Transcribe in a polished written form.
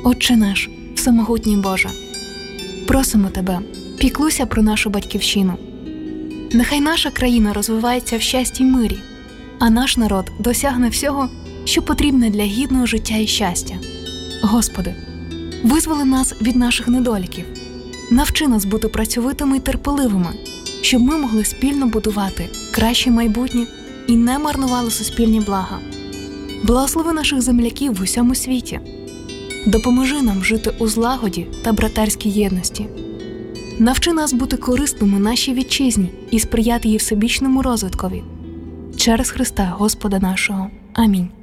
Отче наш, всемогутній Боже, просимо Тебе, піклуйся про нашу батьківщину. Нехай наша країна розвивається в щасті й мирі, а наш народ досягне всього, що потрібне для гідного життя і щастя. Господи, визволи нас від наших недоліків, навчи нас бути працьовитими й терпеливими, щоб ми могли спільно будувати краще майбутнє і не марнували суспільні блага. Благослови наших земляків в усьому світі. Допоможи нам жити у злагоді та братерській єдності. Навчи нас бути корисними нашій вітчизні і сприяти її всебічному розвиткові. Через Христа Господа нашого. Амінь.